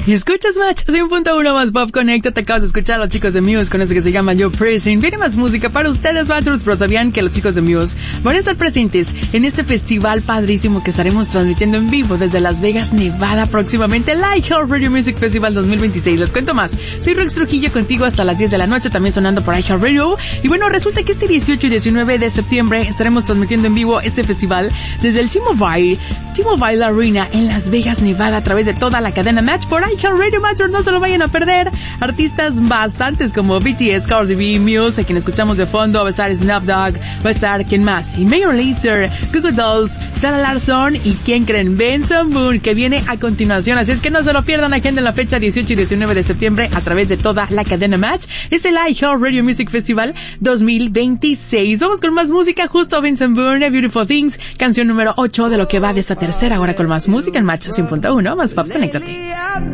Escuchas Match 100.1 más Pop Connect. Te acabas de escuchar a los chicos de Muse con eso que se llama Yo Pressing. Viene más música para ustedes, Matchers, pero sabían que los chicos de Muse van a estar presentes en este festival padrísimo que estaremos transmitiendo en vivo desde Las Vegas, Nevada, próximamente, el iHeartRadio Music Festival 2026. Les cuento más. Soy Rex Trujillo contigo hasta las 10 de la noche, también sonando por iHeartRadio. Y bueno, resulta que este 18 y 19 de septiembre estaremos transmitiendo en vivo este festival desde el T-Mobile Arena en Las Vegas, Nevada, a través de toda la cadena Match por iHeartRadio. Matchers, no se lo vayan a perder. Artistas bastantes como BTS, Cardi B, Muse, a quien escuchamos de fondo, va a estar Snoop Dogg, va a estar, ¿quién más? Y Major Lazer, Google Dolls, Sarah Larsson y ¿quién creen? Benson Boone, que viene a continuación. Así es que no se lo pierdan, agenden la fecha 18 y 19 de septiembre a través de toda la cadena Match. Es el iHeartRadio Music Festival 2026. Vamos con más música, justo Benson Boone, Beautiful Things, canción número 8 de lo que va de esta tercera hora con más música en Match 100.1 más Pop. Conéctate.